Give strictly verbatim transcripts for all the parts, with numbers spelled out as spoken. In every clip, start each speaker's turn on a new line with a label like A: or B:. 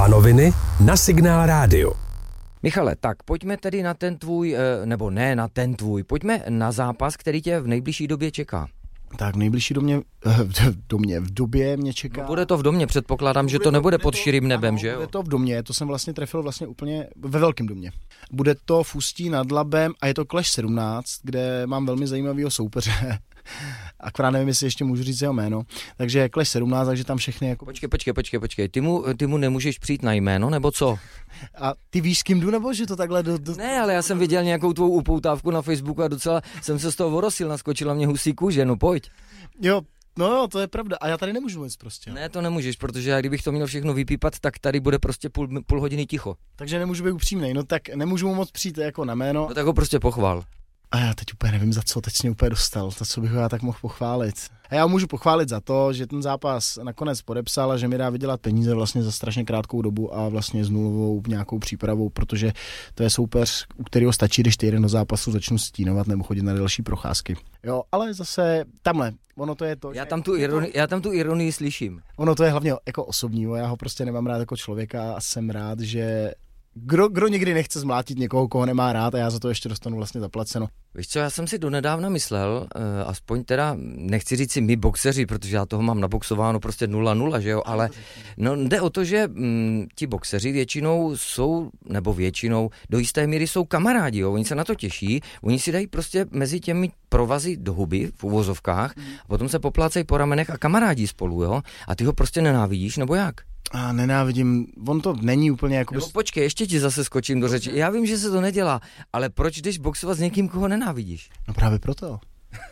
A: Savanoviny na Signál rádio.
B: Michale, tak pojďme tedy na ten tvůj, nebo ne na ten tvůj, pojďme na zápas, který tě v nejbližší době čeká.
C: Tak v nejbližší domě, v domě, v době mě čeká...
B: No bude to v domě, předpokládám, bude že to nebude to, pod širým nebem,
C: ano,
B: že jo?
C: Bude to v domě, to jsem vlastně trefil vlastně úplně ve velkém domě. Bude to v Ústí nad Labem a je to Clash sedmnáct, kde mám velmi zajímavého soupeře. Akorát nevím, jestli ještě můžu říct jeho jméno. Takže Clash sedmnáct, takže tam všechny jako...
B: Počkej, počkej, počkej, počkej. Ty mu, ty mu nemůžeš přijít na jméno, nebo co?
C: A ty víš, s kým jdu, nebo že to takhle... Do, do...
B: Ne, ale já jsem viděl nějakou tvou upoutávku na Facebooku a docela jsem se z toho orosil, naskočila mě husí kůže, no pojď.
C: Jo, no jo, to je pravda. A já tady nemůžu mluvit prostě.
B: Ne, to nemůžeš, protože já kdybych to měl všechno vypípat, tak tady bude prostě půl, půl hodiny ticho.
C: Takže nemůžu být upřímnej, no tak nemůžu mu moc přijít jako na jméno.
B: No tak ho prostě pochvál.
C: A já teď úplně nevím za co, teď jsi mě úplně dostal, za co bych ho já tak mohl pochválit. A já ho můžu pochválit za to, že ten zápas nakonec podepsal a že mi dá vydělat peníze vlastně za strašně krátkou dobu a vlastně s nulovou nějakou přípravou, protože to je soupeř, u kterého stačí, když týden do zápasu začnu stínovat nebo chodit na další procházky. Jo, ale zase tamhle, ono to je to...
B: Já tam tu ironii, já tam tu ironii slyším.
C: Ono to je hlavně jako osobní, já ho prostě nemám rád jako člověka a jsem rád, že... Kdo, kdo někdy nechce zmlátit někoho, koho nemá rád a já za to ještě dostanu vlastně zaplaceno.
B: Víš co, já jsem si donedávna myslel, uh, aspoň teda, nechci říct si my boxeři, protože já toho mám naboxováno prostě nula nula, že jo, ale no jde o to, že mm, ti boxeři většinou jsou, nebo většinou do jisté míry jsou kamarádi, jo, oni se na to těší, oni si dají prostě mezi těmi provazy do huby v uvozovkách a potom se poplácejí po ramenech a kamarádí spolu, jo, a ty ho prostě nenávidíš, nebo jak?
C: A nenávidím, on to není úplně jako...
B: Nebo počkej, ještě ti zase skočím do řeči. Já vím, že se to nedělá, ale proč jdeš boxovat s někým, koho nenávidíš?
C: No právě proto.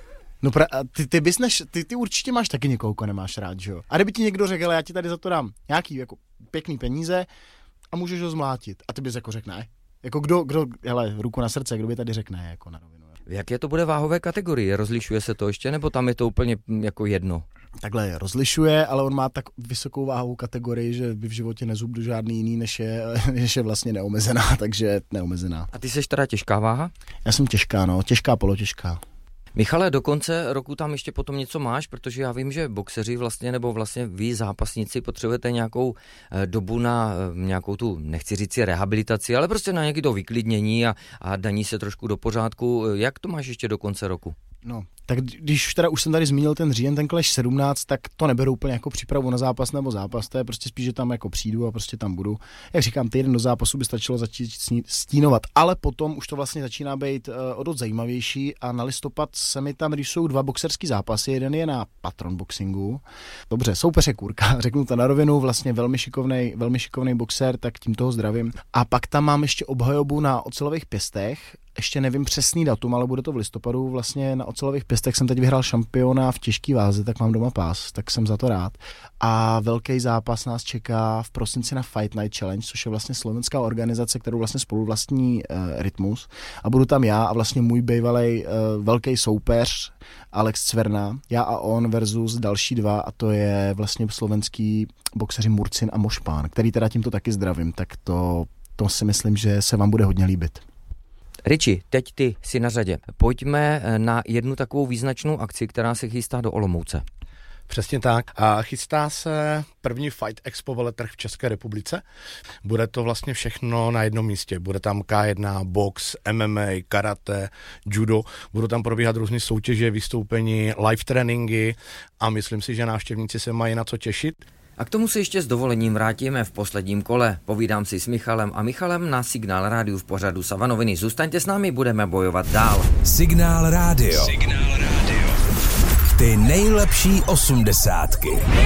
C: No pra, ty, ty bys neš, ty, ty určitě máš taky někoho, koho nemáš rád, že jo? A kdyby ti někdo řekl, já ti tady za to dám nějaký jako pěkný peníze a můžeš ho zmlátit. A ty bys jako řekl ne. Jako kdo, kdo, hele, ruku na srdce, kdo by tady řekl ne, jako na rovinu.
B: V jaké to bude váhové kategorii? Rozlišuje se to ještě, nebo tam je to úplně jako jedno?
C: Takhle rozlišuje, ale on má tak vysokou váhovou kategorii, že by v životě nezubl žádný jiný, než je, než je vlastně neomezená, takže neomezená.
B: A ty seš teda těžká váha?
C: Já jsem těžká, no, těžká, polotěžká.
B: Michale, do konce roku tam ještě potom něco máš, protože já vím, že boxeři vlastně, nebo vlastně vy zápasníci potřebujete nějakou dobu na nějakou tu, nechci říct si rehabilitaci, ale prostě na nějaké to vyklidnění a, a daní se trošku do pořádku. Jak to máš ještě do konce roku?
C: No, tak když teda už jsem tady zmínil ten říjen, ten Clash sedmnáct, tak to neberu úplně jako přípravu na zápas nebo zápas, to je prostě spíš, že tam jako přijdu a prostě tam budu. Jak říkám, týden do zápasu by stačilo začít stínovat, ale potom už to vlastně začíná být uh, o dost zajímavější a na listopad se mi tam rýsou dva boxerský zápasy, jeden je na Patron Boxingu. Dobře, soupeř je Kůrka, řeknu to na rovinu, vlastně velmi šikovnej, velmi šikovnej boxer, tak tím toho zdravím. A pak tam mám ještě obhajobu na ocelových pěstech. Ještě nevím přesný datum, ale bude to v listopadu. Vlastně na ocelových pěstech jsem teď vyhrál šampiona v těžké váze, tak mám doma pás, tak jsem za to rád. A velký zápas nás čeká v prosinci na Fight Night Challenge, což je vlastně slovenská organizace, kterou vlastně spoluvlastní uh, Rytmus. A budu tam já a vlastně můj bývalý uh, velký soupeř Alex Cverna, já a on versus další dva, a to je vlastně slovenský boxeři Murcin a Mošpán, který teda tímto taky zdravím, tak to, to si myslím, že se vám bude hodně líbit.
B: Riči, teď ty jsi na řadě. Pojďme na jednu takovou význačnou akci, která se chystá do Olomouce.
D: Přesně tak. A chystá se první Fight Expo veletrh v České republice. Bude to vlastně všechno na jednom místě. Bude tam ká jedna, box, em em á, karate, judo. Budou tam probíhat různé soutěže, vystoupení, live tréninky a myslím si, že návštěvníci se mají na co těšit.
B: A k tomu se ještě s dovolením vrátíme v posledním kole. Povídám si s Michalem a Michalem na Signál rádiu v pořadu Savanoviny. Zůstaňte s námi, budeme bojovat dál.
A: Signál rádio. Signál rádio. Ty nejlepší osmdesátky.